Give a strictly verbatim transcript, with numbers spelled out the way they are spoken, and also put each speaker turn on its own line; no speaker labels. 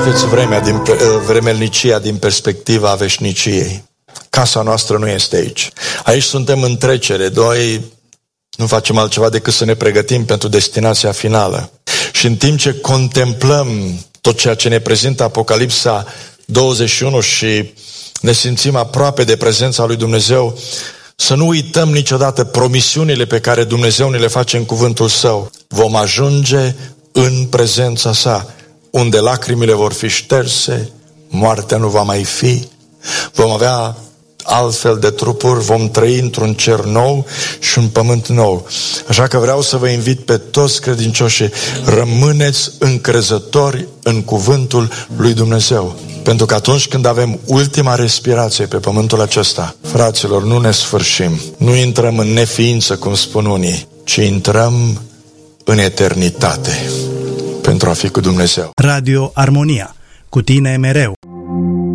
priviți vremea din, vremelnicia din perspectiva veșniciei. Casa noastră nu este aici. Aici suntem în trecere. Noi nu facem altceva decât să ne pregătim pentru destinația finală. Și în timp ce contemplăm tot ceea ce ne prezintă Apocalipsa douăzeci și unu și ne simțim aproape de prezența lui Dumnezeu, să nu uităm niciodată promisiunile pe care Dumnezeu ne le face în cuvântul Său. Vom ajunge în prezența Sa, unde lacrimile vor fi șterse, moartea nu va mai fi, vom avea altfel de trupuri, vom trăi într-un cer nou și un pământ nou. Așa că vreau să vă invit pe toți credincioșii, rămâneți încrezători în cuvântul lui Dumnezeu. Pentru că atunci când avem ultima respirație pe pământul acesta, fraților, nu ne sfârșim, nu intrăm în neființă, cum spun unii, ci intrăm în eternitate pentru a fi cu Dumnezeu.
Radio Armonia, cu tine mereu.